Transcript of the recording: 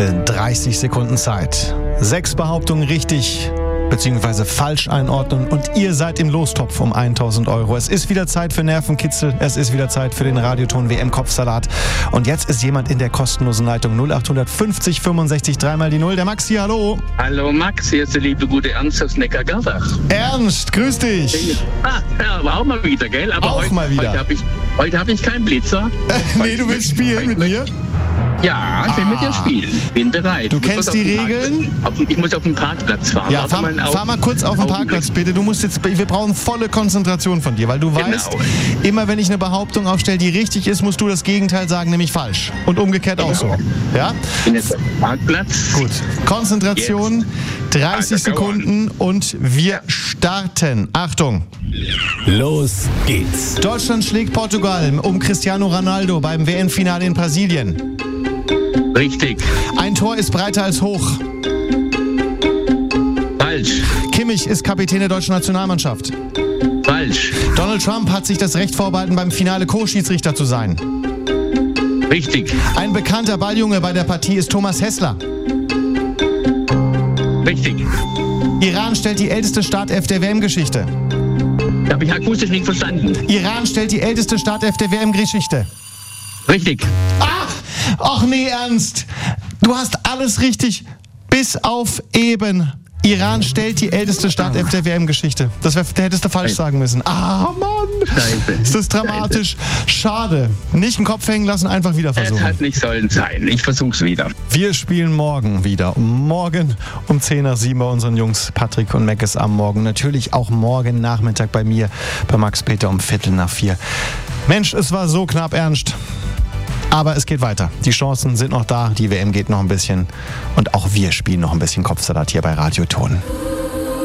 Runde 30 Sekunden Zeit. 6 Behauptungen richtig bzw. falsch einordnen und ihr seid im Lostopf um 1.000 Euro. Es ist wieder Zeit für Nervenkitzel, es ist wieder Zeit für den Radioton WM-Kopfsalat. Und jetzt ist jemand in der kostenlosen Leitung 0850 65 3 die 0. Der Max hier, hallo. Hallo Max, hier ist der liebe gute Ernst aus Neckargerdach. Ernst, grüß dich. Ja, aber auch mal wieder, gell? Aber auch mal wieder. Heute hab ich keinen Blitzer. Nee, du willst spielen mit mir? Ja, ich will mit dir spielen. Bin bereit. Du kennst die Regeln? Ich muss auf den Parkplatz fahren. Ja, fahr mal kurz auf den Parkplatz, bitte. Wir brauchen volle Konzentration von dir, weil du weißt, immer wenn ich eine Behauptung aufstelle, die richtig ist, musst du das Gegenteil sagen, nämlich falsch. Und umgekehrt auch so. Ja? Ich bin jetzt auf dem Parkplatz. Gut. Konzentration, 30 Sekunden und wir starten. Achtung. Los geht's. Deutschland schlägt Portugal um Cristiano Ronaldo beim WM-Finale in Brasilien. Richtig. Ein Tor ist breiter als hoch. Falsch. Kimmich ist Kapitän der deutschen Nationalmannschaft. Falsch. Donald Trump hat sich das Recht vorbehalten, beim Finale Co-Schiedsrichter zu sein. Richtig. Ein bekannter Balljunge bei der Partie ist Thomas Hessler. Richtig. Iran stellt die älteste Startelf der WM-Geschichte. Habe ich akustisch nicht verstanden. Iran stellt die älteste Startelf der WM-Geschichte. Richtig. Ach nee, Ernst. Du hast alles richtig, bis auf eben. Iran stellt die älteste Startelf der WM-Geschichte. Da hättest du falsch sagen müssen. Mann. Scheiße. Ist das dramatisch? Schade. Nicht den Kopf hängen lassen, einfach wieder versuchen. Es hat nicht sollen sein. Ich versuch's wieder. Wir spielen morgen wieder. Morgen um 10 nach 7 bei unseren Jungs Patrick und Meckes am Morgen. Natürlich auch morgen Nachmittag bei mir, bei Max Peter um 3:45. Mensch, es war so knapp, Ernst. Aber es geht weiter. Die Chancen sind noch da, die WM geht noch ein bisschen und auch wir spielen noch ein bisschen Kopfsalat hier bei Radioton.